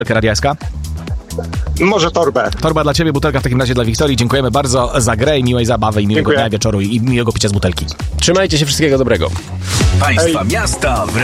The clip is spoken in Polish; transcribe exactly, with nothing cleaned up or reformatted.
Radia S K? Może torbę. Torba dla ciebie, butelka w takim razie dla Wiktorii. Dziękujemy bardzo za grę i miłej zabawy i miłego Dziękuję. dnia, wieczoru i miłego picia z butelki. Trzymajcie się, wszystkiego dobrego. Państwa miasta w